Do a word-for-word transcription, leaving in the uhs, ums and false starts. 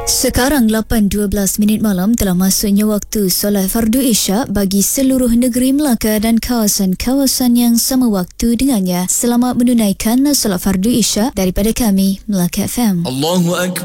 Sekarang lapan dua belas minit malam telah masuknya waktu solat fardu Isyak bagi seluruh negeri Melaka dan kawasan-kawasan yang sama waktu dengannya. Selamat menunaikan solat fardu Isyak daripada kami, Melaka F M. Allahu Akbar.